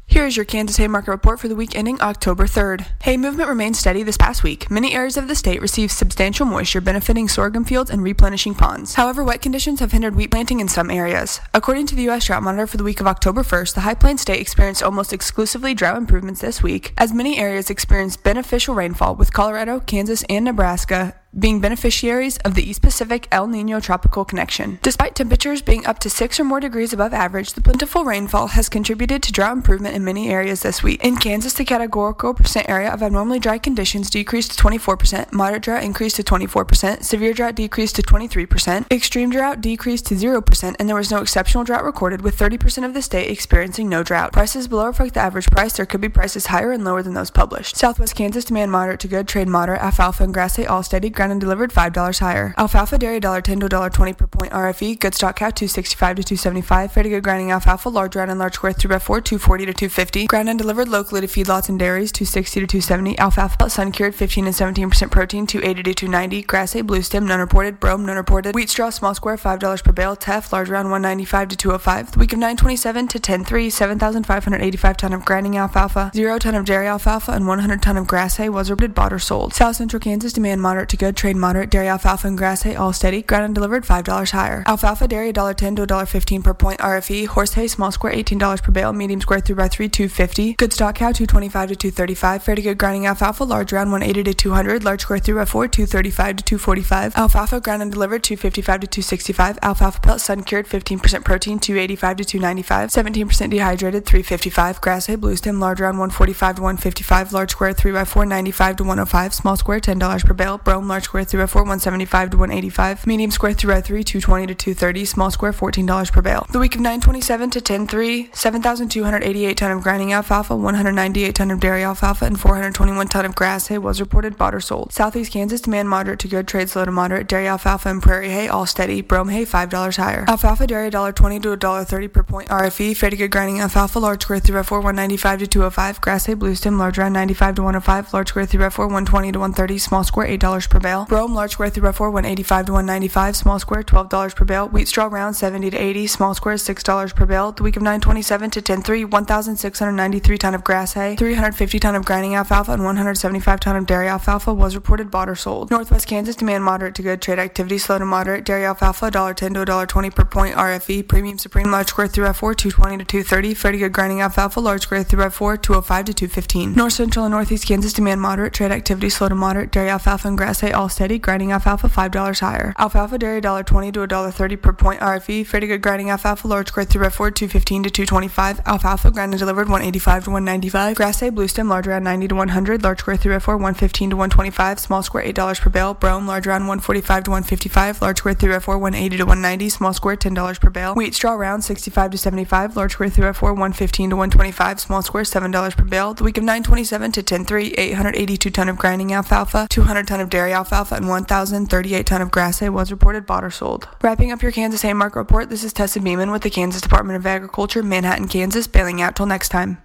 Speaker 1: Here is your Kansas Hay Market Report for the week ending October third. Hay movement remained steady this past week. Many areas of the state received substantial moisture benefiting sorghum fields and replenishing ponds. However, wet conditions have hindered wheat planting in some areas. According to the U S Drought Monitor for the week of October first, the High Plains state experienced almost exclusively drought improvements this week, as many areas experienced beneficial rainfall, with Colorado, Kansas, and Nebraska being beneficiaries of the East Pacific El Niño tropical connection. Despite temperatures being up to six or more degrees above average, the plentiful rainfall has contributed to drought improvement in many areas this week. In Kansas, the categorical percent area of abnormally dry conditions decreased to twenty-four percent, moderate drought increased to twenty-four percent, severe drought decreased to twenty-three percent, extreme drought decreased to zero percent, and there was no exceptional drought recorded, with thirty percent of the state experiencing no drought. Prices below reflect the average price. There could be prices higher and lower than those published. Southwest Kansas demand moderate to good, trade moderate, alfalfa and grass hay all steady, ground and delivered five dollars higher. Alfalfa dairy one dollar ten to one dollar twenty per point R F E, good stock cow two sixty-five to two seventy-five, fair to good grinding alfalfa, large round and large square three by four two forty to two fifty, ground and delivered locally to feedlots and dairies two sixty to two seventy, alfalfa sun cured fifteen and seventeen percent protein two eighty to two ninety, grass hay blue stem none reported, brome none reported, wheat straw small square five dollars per bale, teff large round one ninety-five to two oh five. The week of nine twenty-seven to ten three, seven thousand five hundred eighty-five ton of grinding alfalfa, zero ton of dairy alfalfa, and one hundred ton of grass hay was reported, bought or sold. South Central Kansas demand moderate to good, trade moderate, dairy alfalfa and grass hay all steady, ground and delivered five dollars higher. Alfalfa dairy one dollar ten to one dollar fifteen per point R F E, horse hay small square eighteen dollars per bale, medium square three by three two fifty, good stock cow two twenty-five to two thirty-five, fair to good grinding alfalfa, large round one eighty to two hundred, large square three by four two thirty-five to two forty-five, alfalfa ground and delivered two fifty-five to two sixty-five, alfalfa pelt sun cured fifteen percent protein two eighty-five to two ninety-five, seventeen percent dehydrated three fifty-five, grass hay blue stem large round one forty-five to one fifty-five, large square three by four ninety-five to one oh five, small square ten dollars per bale, brome large square three by four one seventy-five to one eighty-five, medium square three by three two twenty to two thirty, small square fourteen dollars per bale. The week of nine twenty-seven to ten three, seven thousand two hundred eighty-eight ton of grinding alfalfa, one hundred ninety-eight ton of dairy alfalfa, and four hundred twenty-one ton of grass hay was reported, bought or sold. Southeast Kansas demand moderate to good, trade slow to moderate, dairy alfalfa and prairie hay all steady, brome hay five dollars higher. Alfalfa dairy one dollar twenty to one dollar thirty per point R F E, fair to good grinding alfalfa, large square three by four one ninety-five to two oh five, grass hay blue stem large round ninety-five to one oh five, large square three by four one twenty to one thirty, small square eight dollars per bale. Brome large square three by four one eighty-five to one ninety-five, small square twelve dollars per bale. Wheat straw round seventy to eighty, small square six dollars per bale. The week of nine twenty-seven to ten three, one thousand six hundred ninety-three ton of grass hay, three hundred fifty ton of grinding alfalfa, and one hundred seventy-five ton of dairy alfalfa was reported, bought or sold. Northwest Kansas demand moderate to good, trade activity slow to moderate, dairy alfalfa one dollar ten to one dollar twenty per point R F E, premium supreme large square three by four two twenty to two thirty, fair to good grinding alfalfa large square three by four two oh five to two fifteen. North Central and Northeast Kansas demand moderate, trade activity slow to moderate, dairy alfalfa and grass hay all steady, grinding alfalfa five dollars higher. Alfalfa dairy one dollar twenty to one dollar thirty per point R F E, fair to good grinding alfalfa large square three by four two fifteen to two twenty-five, alfalfa ground and delivered one eighty-five to one ninety-five, grass hay blue stem large round ninety to one hundred, large square three by four one fifteen to one twenty-five, small square eight dollars per bale, brome large round one forty-five to one fifty-five, large square three by four one eighty to one ninety, small square ten dollars per bale. Wheat straw round sixty-five to seventy-five, large square three by four one fifteen to one twenty-five, small square seven dollars per bale. The week of nine twenty-seven to ten three, eight hundred eighty-two ton of grinding alfalfa, two hundred ton of dairy alfalfa, and one thousand thirty-eight ton of grass hay was reported, bought or sold. Wrapping up your Kansas Hay Market Report, this is Tessa Beeman with the Kansas Department of Agriculture, Manhattan, Kansas, bailing out till next time.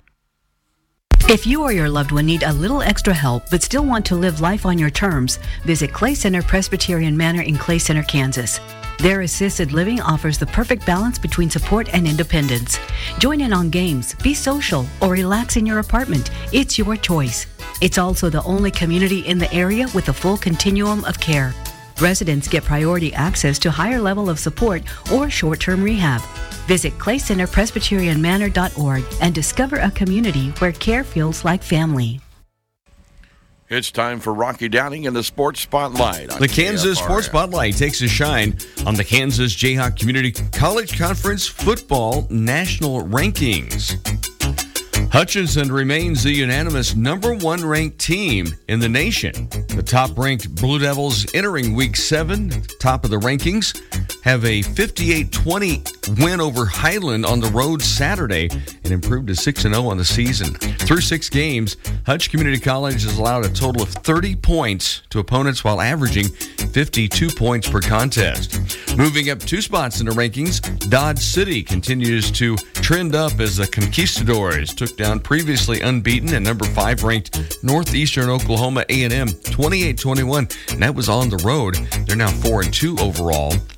Speaker 3: If you or your loved one need a little extra help but still want to live life on your terms, visit Clay Center Presbyterian Manor in Clay Center, Kansas. Their assisted living offers the perfect balance between support and independence. Join in on games, be social, or relax in your apartment. It's your choice. It's also the only community in the area with a full continuum of care. Residents get priority access to higher level of support or short-term rehab. Visit clay center presbyterian manor dot org and discover a community where care feels like family.
Speaker 4: It's time for Rocky Downing and the Sports Spotlight.
Speaker 12: The Kansas Sports Spotlight takes a shine on the Kansas Jayhawk Community College Conference Football National Rankings. Hutchinson remains the unanimous number one ranked team in the nation. The top-ranked Blue Devils entering Week seven, top of the rankings, have a fifty-eight twenty win over Highland on the road Saturday and improved to six and oh on the season. Through six games, Hutch Community College has allowed a total of thirty points to opponents while averaging fifty-two points per contest. Moving up two spots in the rankings, Dodge City continues to trend up as the Conquistadors took down previously unbeaten and number five ranked Northeastern Oklahoma A and M twenty-eight twenty-one, and that was on the road. They're now four and two overall.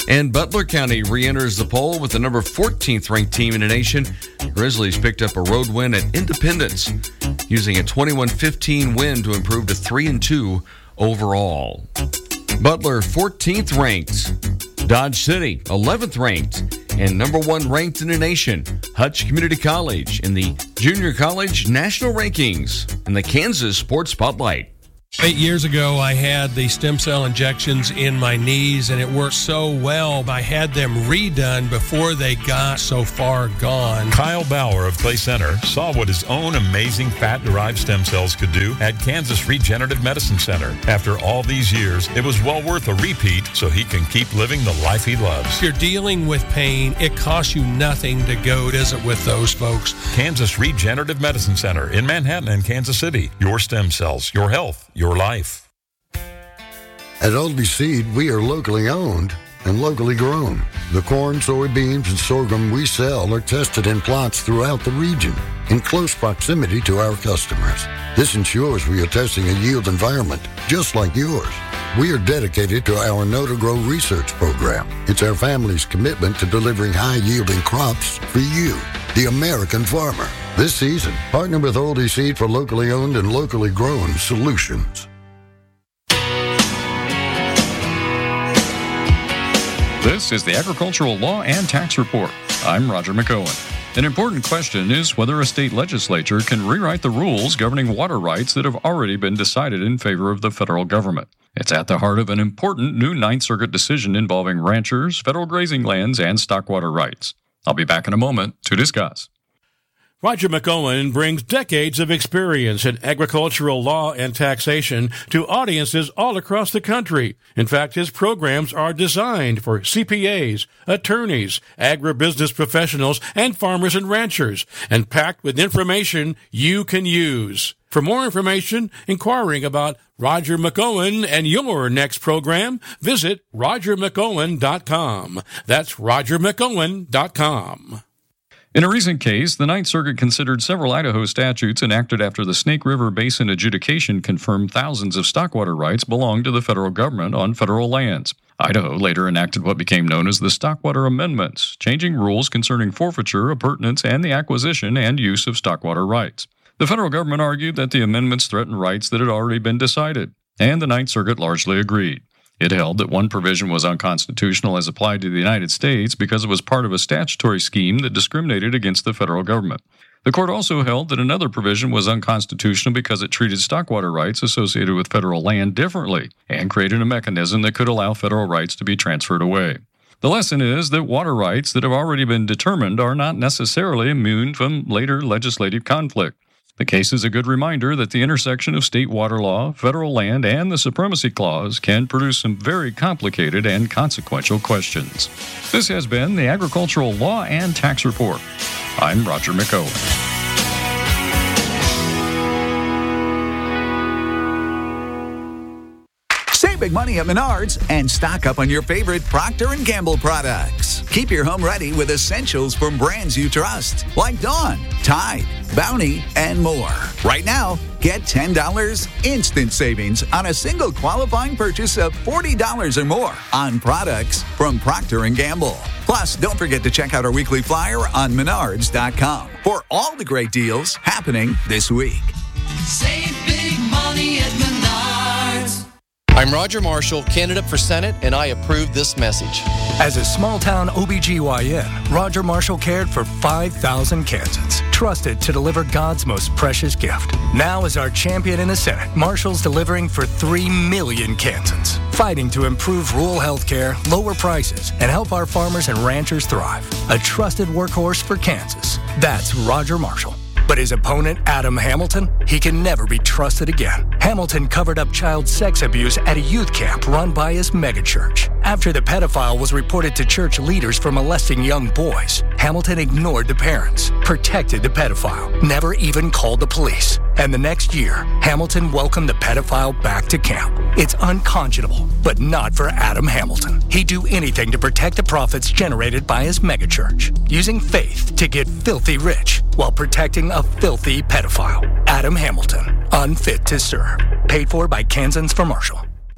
Speaker 12: And Butler County re-enters the poll with the number fourteenth ranked team in the nation. Grizzlies picked up a road win at Independence, using a twenty-one fifteen win to improve to three and two overall. Butler fourteenth ranked. Dodge City eleventh ranked. And number one ranked in the nation, Hutch Community College in the Junior College National Rankings in the Kansas Sports Spotlight.
Speaker 8: Eight years ago, I had the stem cell injections in my knees, and it worked so well. I had them redone before they got so far gone.
Speaker 11: Kyle Bauer of Clay Center saw what his own amazing fat-derived stem cells could do at Kansas Regenerative Medicine Center. After all these years, it was well worth a repeat so he can keep living the life he loves.
Speaker 8: If you're dealing with pain, it costs you nothing to go visit with those folks.
Speaker 11: Kansas Regenerative Medicine Center in Manhattan and Kansas City. Your stem cells, your health, your life.
Speaker 9: At Oldie Seed, we are locally owned and locally grown. The corn, soybeans, and sorghum we sell are tested in plots throughout the region in close proximity to our customers. This ensures we are testing a yield environment just like yours. We are dedicated to our Know to Grow research program. It's our family's commitment to delivering high-yielding crops for you, the American farmer. This season, partner with Oldie Seed for locally owned and locally grown solutions.
Speaker 10: This is the Agricultural Law and Tax Report. I'm Roger McOwen. An important question is whether a state legislature can rewrite the rules governing water rights that have already been decided in favor of the federal government. It's at the heart of an important new Ninth Circuit decision involving ranchers, federal grazing lands, and stockwater rights. I'll be back in a moment to discuss.
Speaker 24: Roger McOwen brings decades of experience in agricultural law and taxation to audiences all across the country. In fact, his programs are designed for C P As, attorneys, agribusiness professionals, and farmers and ranchers, and packed with information you can use. For more information, inquiring about Roger McOwen and your next program, visit roger mcowen dot com. That's roger mcowen dot com.
Speaker 10: In a recent case, the Ninth Circuit considered several Idaho statutes enacted after the Snake River Basin adjudication confirmed thousands of stockwater rights belonged to the federal government on federal lands. Idaho later enacted what became known as the Stockwater Amendments, changing rules concerning forfeiture, appurtenance, and the acquisition and use of stockwater rights. The federal government argued that the amendments threatened rights that had already been decided, and the Ninth Circuit largely agreed. It held that one provision was unconstitutional as applied to the United States because it was part of a statutory scheme that discriminated against the federal government. The court also held that another provision was unconstitutional because it treated stockwater rights associated with federal land differently and created a mechanism that could allow federal rights to be transferred away. The lesson is that water rights that have already been determined are not necessarily immune from later legislative conflict. The case is a good reminder that the intersection of state water law, federal land, and the Supremacy Clause can produce some very complicated and consequential questions. This has been the Agricultural Law and Tax Report. I'm Roger McOwen.
Speaker 25: Save big money at Menards and stock up on your favorite Procter and Gamble products. Keep your home ready with essentials from brands you trust, like Dawn, Tide, Bounty, and more. Right now, get ten dollars instant savings on a single qualifying purchase of forty dollars or more on products from Procter and Gamble. Plus, don't forget to check out our weekly flyer on menards dot com for all the great deals happening this week.
Speaker 26: Save big money at Menards.
Speaker 27: I'm Roger Marshall, candidate for Senate, and I approve this message.
Speaker 28: As a small-town O B G Y N, Roger Marshall cared for five thousand Kansans, trusted to deliver God's most precious gift. Now as our champion in the Senate, Marshall's delivering for three million Kansans, fighting to improve rural health care, lower prices, and help our farmers and ranchers thrive. A trusted workhorse for Kansas. That's Roger Marshall. But his opponent, Adam Hamilton, he can never be trusted again. Hamilton covered up child sex abuse at a youth camp run by his megachurch. After the pedophile was reported to church leaders for molesting young boys, Hamilton ignored the parents, protected the pedophile, never even called the police. And the next year, Hamilton welcomed the pedophile back to camp. It's unconscionable, but not for Adam Hamilton. He'd do anything to protect the profits generated by his megachurch, using faith to get filthy rich while protecting a filthy pedophile. Adam Hamilton, unfit to serve. Paid for by Kansans for Marshall.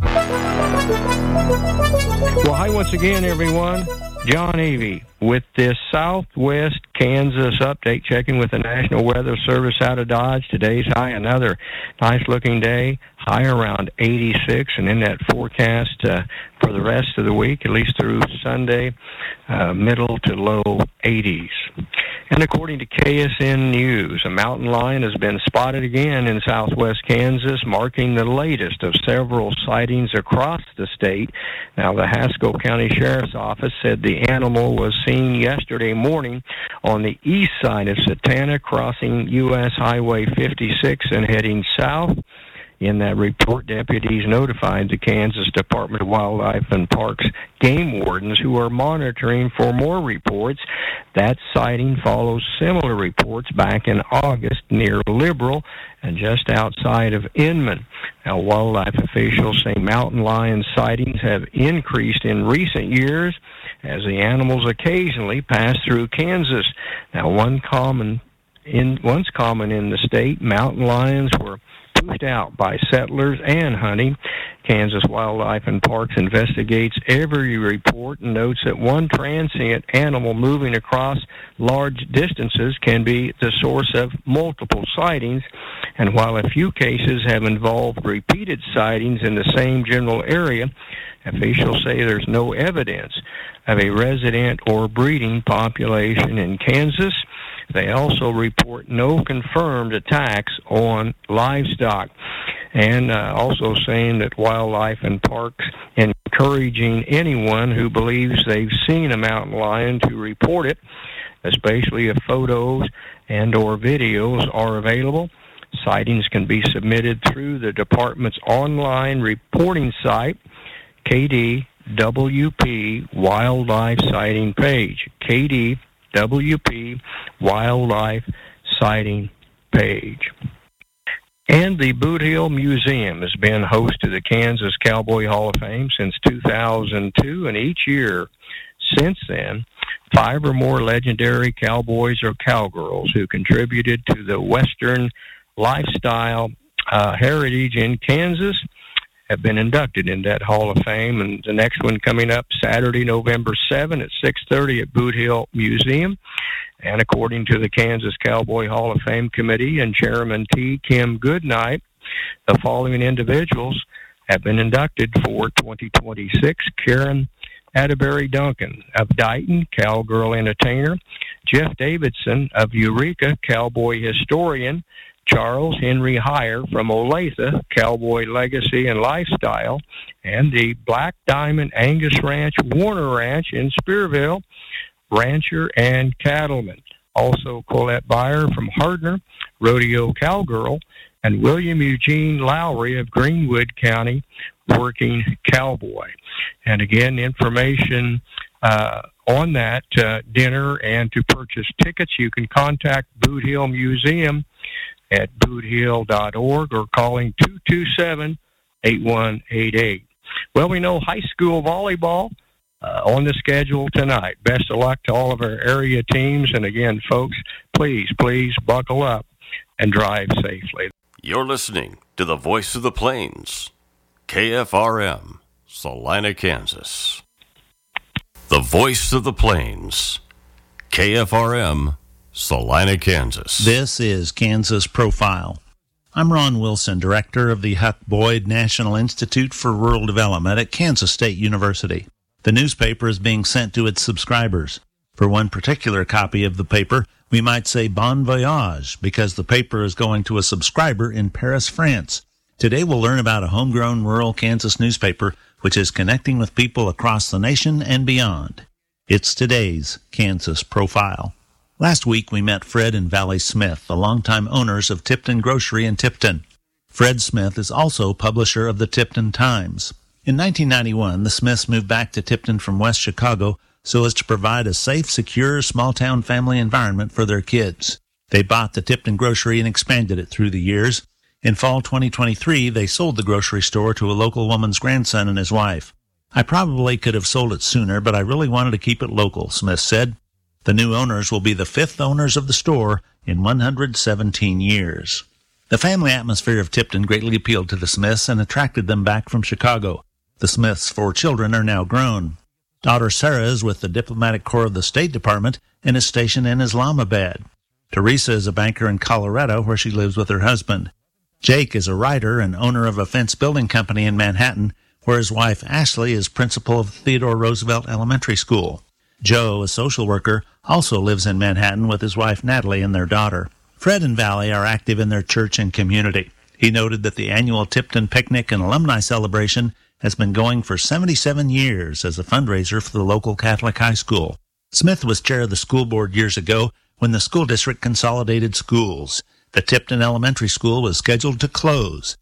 Speaker 6: Well, hi once again, everyone. John Avey with this Southwest Kansas update, checking with the National Weather Service out of Dodge. Today's high, another nice-looking day, high around eighty-six, and in that forecast uh, for the rest of the week, at least through Sunday, uh, middle to low eighties. And according to K S N News, a mountain lion has been spotted again in southwest Kansas, marking the latest of several sightings across the state. Now, the Haskell County Sheriff's Office said the animal was seen yesterday morning on the east side of Satanta, crossing U S Highway fifty-six and heading south. In that report, deputies notified the Kansas Department of Wildlife and Parks game wardens, who are monitoring for more reports. That sighting follows similar reports back in August near Liberal and just outside of Inman. Now, wildlife officials say mountain lion sightings have increased in recent years as the animals occasionally pass through Kansas. Now, one common in once common in the state, mountain lions were pushed out by settlers and hunting. Kansas Wildlife and Parks investigates every report and notes that one transient animal moving across large distances can be the source of multiple sightings. And while a few cases have involved repeated sightings in the same general area, officials say there's no evidence of a resident or breeding population in Kansas. They also report no confirmed attacks on livestock, and uh, also saying that Wildlife and Parks encouraging anyone who believes they've seen a mountain lion to report it, especially if photos and or videos are available. Sightings can be submitted through the department's online reporting site, K D W P Wildlife Sighting page, K D W P Wildlife Sighting page. And the Boot Hill Museum has been host to the Kansas Cowboy Hall of Fame since two thousand two, and each year since then, five or more legendary cowboys or cowgirls who contributed to the Western lifestyle uh, heritage in Kansas have been inducted in that Hall of Fame, and the next one coming up Saturday, November seventh at six thirty at Boot Hill Museum. And according to the Kansas Cowboy Hall of Fame Committee and Chairman T. Kim Goodnight, the following individuals have been inducted for twenty twenty-six. Karen Atterbury Duncan of Dighton, cowgirl entertainer. Jeff Davidson of Eureka, cowboy historian. Charles Henry Heyer from Olathe, cowboy legacy and lifestyle, and the Black Diamond Angus Ranch, Warner Ranch in Spearville, rancher and cattleman. Also Colette Byer from Hardner, rodeo cowgirl, and William Eugene Lowry of Greenwood County, working cowboy. And again, information uh, on that uh, dinner and to purchase tickets, you can contact Boot Hill Museum at boot hill dot org or calling two two seven, eight one eight eight. Well, we know high school volleyball uh, on the schedule tonight. Best of luck to all of our area teams. And again, folks, please, please buckle up and drive safely.
Speaker 13: You're listening to the Voice of the Plains, K F R M, Salina, Kansas. The Voice of the Plains, K F R M, Salina, Kansas.
Speaker 14: This is Kansas Profile. I'm Ron Wilson, director of the Huck Boyd National Institute for Rural Development at Kansas State University. The newspaper is being sent to its subscribers. For one particular copy of the paper, we might say bon voyage, because the paper is going to a subscriber in Paris, France. Today we'll learn about a homegrown rural Kansas newspaper which is connecting with people across the nation and beyond. It's today's Kansas Profile. Last week, we met Fred and Valley Smith, the longtime owners of Tipton Grocery in Tipton. Fred Smith is also publisher of the Tipton Times. In nineteen ninety-one, the Smiths moved back to Tipton from West Chicago so as to provide a safe, secure, small-town family environment for their kids. They bought the Tipton Grocery and expanded it through the years. In fall twenty twenty-three, they sold the grocery store to a local woman's grandson and his wife. I probably could have sold it sooner, but I really wanted to keep it local, Smith said. The new owners will be the fifth owners of the store in one hundred seventeen years. The family atmosphere of Tipton greatly appealed to the Smiths and attracted them back from Chicago. The Smiths' four children are now grown. Daughter Sarah is with the Diplomatic Corps of the State Department and is stationed in Islamabad. Teresa is a banker in Colorado, where she lives with her husband. Jake is a writer and owner of a fence building company in Manhattan, where his wife Ashley is principal of Theodore Roosevelt Elementary School. Joe, a social worker, also lives in Manhattan with his wife Natalie and their daughter. Fred and Valley are active in their church and community. He noted that the annual Tipton Picnic and Alumni Celebration has been going for seventy-seven years as a fundraiser for the local Catholic high school. Smith was chair of the school board years ago when the school district consolidated schools. The Tipton Elementary School was scheduled to close.